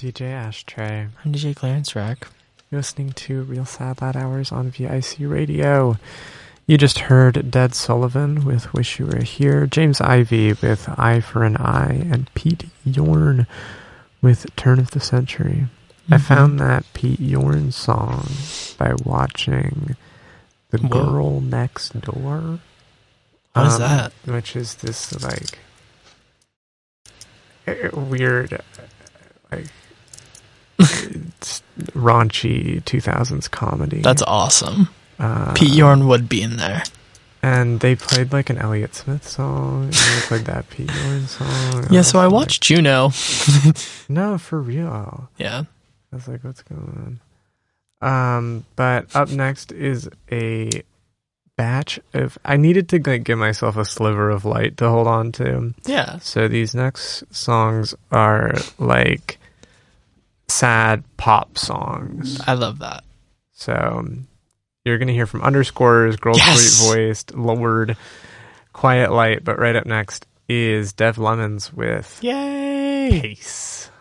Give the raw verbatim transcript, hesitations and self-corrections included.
D J Ashtray. I'm D J Clarence Rack. You're listening to Real Sad Lad Hours on V I C Radio. You just heard Dead Sullivan with Wish You Were Here, James Ivy with Eye for an Eye, and Pete Yorn with Turn of the Century. Mm-hmm. I found that Pete Yorn song by watching The Whoa. Girl Next Door. What um, is that? Which is this, like, weird, like, it's raunchy two thousands comedy. That's awesome. Uh, Pete Yorn would be in there. And they played like an Elliott Smith song, and they played that Pete Yorn song. Yeah, so I like, watched Juno. No, for real. Yeah. I was like, what's going on? Um, but up next is a batch of... I needed to like give myself a sliver of light to hold on to. Yeah. So these next songs are like sad pop songs. I love that. So um, you're going to hear from Underscores, Girl Yes! Sweet Voiced, Lowered, Quiet Light, but right up next is Dev Lemons with Yay! Pace.